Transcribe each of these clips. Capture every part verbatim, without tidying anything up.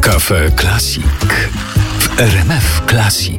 Cafe Classic w R M F Classic.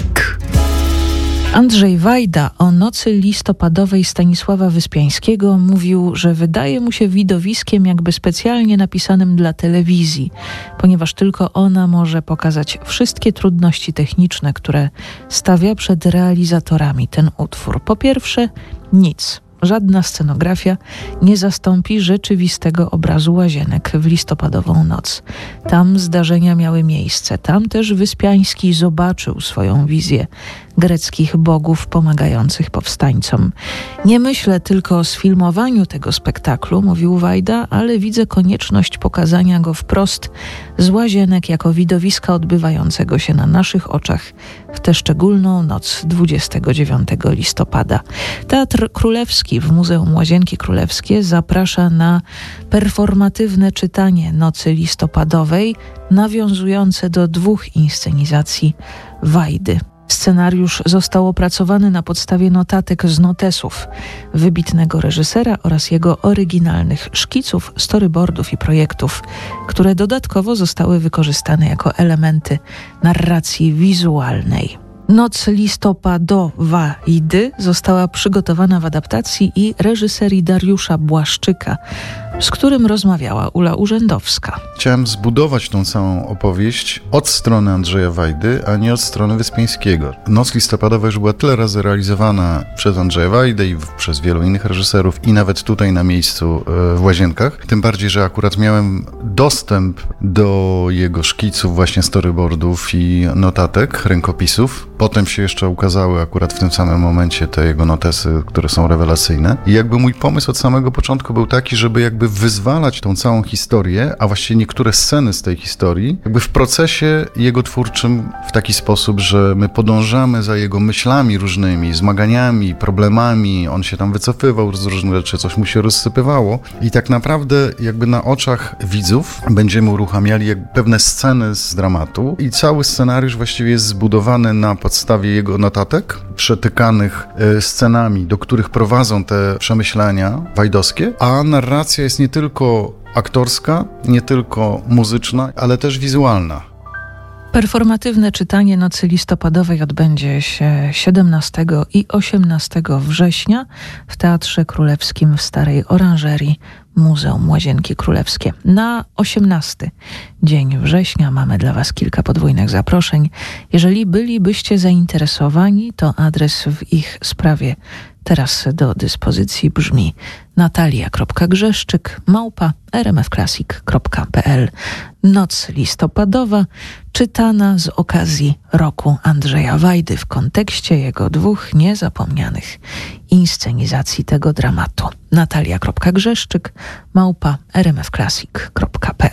Andrzej Wajda o nocy listopadowej Stanisława Wyspiańskiego mówił, że wydaje mu się widowiskiem jakby specjalnie napisanym dla telewizji, ponieważ tylko ona może pokazać wszystkie trudności techniczne, które stawia przed realizatorami ten utwór. Po pierwsze, nic. Żadna scenografia nie zastąpi rzeczywistego obrazu Łazienek w listopadową noc. Tam zdarzenia miały miejsce. Tam też Wyspiański zobaczył swoją wizję greckich bogów pomagających powstańcom. Nie myślę tylko o sfilmowaniu tego spektaklu, mówił Wajda, ale widzę konieczność pokazania go wprost z Łazienek jako widowiska odbywającego się na naszych oczach w tę szczególną noc dwudziestego dziewiątego listopada. Teatr Królewski w Muzeum Łazienki Królewskie zaprasza na performatywne czytanie Nocy Listopadowej, nawiązujące do dwóch inscenizacji Wajdy. Scenariusz został opracowany na podstawie notatek z notesów wybitnego reżysera oraz jego oryginalnych szkiców, storyboardów i projektów, które dodatkowo zostały wykorzystane jako elementy narracji wizualnej. Noc listopadowa Wajdy została przygotowana w adaptacji i reżyserii Dariusza Błaszczyka, z którym rozmawiała Ula Urzędowska. Chciałem zbudować tą całą opowieść od strony Andrzeja Wajdy, a nie od strony Wyspiańskiego. Noc listopadowa już była tyle razy realizowana przez Andrzeja Wajdę i przez wielu innych reżyserów i nawet tutaj na miejscu w Łazienkach. Tym bardziej, że akurat miałem dostęp do jego szkiców, właśnie storyboardów i notatek, rękopisów. Potem się jeszcze ukazały akurat w tym samym momencie te jego notesy, które są rewelacyjne. I jakby mój pomysł od samego początku był taki, żeby jakby wyzwalać tą całą historię, a właściwie niektóre sceny z tej historii, jakby w procesie jego twórczym w taki sposób, że my podążamy za jego myślami różnymi, zmaganiami, problemami, on się tam wycofywał z różnych rzeczy, coś mu się rozsypywało i tak naprawdę jakby na oczach widzów będziemy uruchamiali jakby pewne sceny z dramatu i cały scenariusz właściwie jest zbudowany na podstawie jego notatek, przetykanych scenami, do których prowadzą te przemyślenia wajdowskie, a narracja jest nie tylko aktorska, nie tylko muzyczna, ale też wizualna. Performatywne czytanie Nocy Listopadowej odbędzie się siedemnastego i osiemnastego września w Teatrze Królewskim w Starej Oranżerii Muzeum Łazienki Królewskie. Na osiemnasty dzień września mamy dla Was kilka podwójnych zaproszeń. Jeżeli bylibyście zainteresowani, to adres w ich sprawie teraz do dyspozycji brzmi natalia.grzeszczyk małpa r m f classic kropka p l. Noc listopadowa czytana z okazji roku Andrzeja Wajdy w kontekście jego dwóch niezapomnianych inscenizacji tego dramatu. natalia.grzeszczyk małpa r m f classic kropka p l.